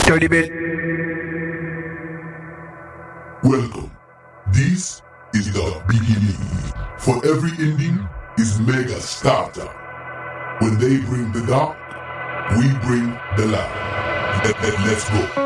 Dirty bit. Welcome. This is the beginning. For every ending is mega starter. When they bring the dark, we bring the light. Let's go.